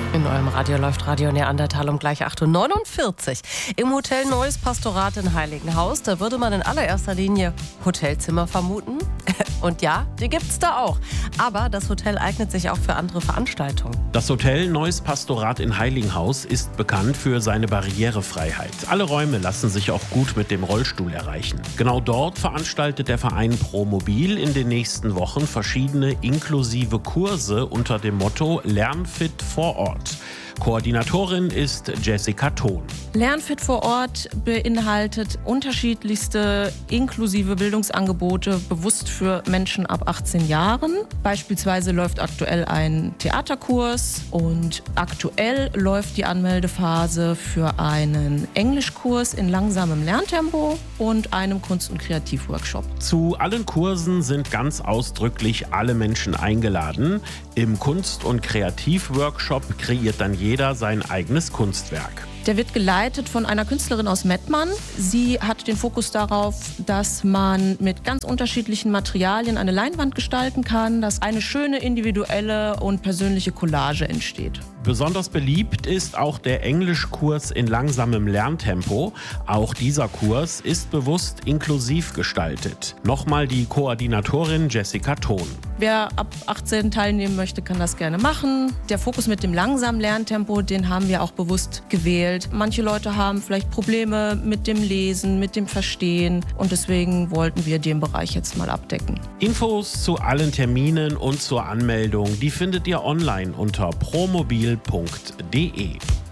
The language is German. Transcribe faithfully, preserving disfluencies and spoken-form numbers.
In eurem Radio läuft Radio Neandertal um gleich acht Uhr neunundvierzig. Im Hotel Neues Pastorat in Heiligenhaus, da würde man in allererster Linie Hotelzimmer vermuten. Und ja, die gibt's da auch. Aber das Hotel eignet sich auch für andere Veranstaltungen. Das Hotel Neues Pastorat in Heiligenhaus ist bekannt für seine Barrierefreiheit. Alle Räume lassen sich auch gut mit dem Rollstuhl erreichen. Genau dort veranstaltet der Verein Promobil in den nächsten Wochen verschiedene inklusive Kurse unter dem Motto Lernfit vor Ort. Koordinatorin ist Jessica Thon. Lernfit vor Ort beinhaltet unterschiedlichste inklusive Bildungsangebote bewusst für Menschen ab achtzehn Jahren. Beispielsweise läuft aktuell ein Theaterkurs und aktuell läuft die Anmeldephase für einen Englischkurs in langsamem Lerntempo und einem Kunst- und Kreativworkshop. Zu allen Kursen sind ganz ausdrücklich alle Menschen eingeladen. Im Kunst- und Kreativworkshop kreiert dann jeder sein eigenes Kunstwerk. Der wird geleitet von einer Künstlerin aus Mettmann. Sie hat den Fokus darauf, dass man mit ganz unterschiedlichen Materialien eine Leinwand gestalten kann, dass eine schöne individuelle und persönliche Collage entsteht. Besonders beliebt ist auch der Englischkurs in langsamem Lerntempo. Auch dieser Kurs ist bewusst inklusiv gestaltet. Nochmal die Koordinatorin Jessica Thon. Wer ab achtzehn teilnehmen möchte, kann das gerne machen. Der Fokus mit dem langsamen Lerntempo, den haben wir auch bewusst gewählt. Manche Leute haben vielleicht Probleme mit dem Lesen, mit dem Verstehen und deswegen wollten wir den Bereich jetzt mal abdecken. Infos zu allen Terminen und zur Anmeldung, die findet ihr online unter promobil punkt de.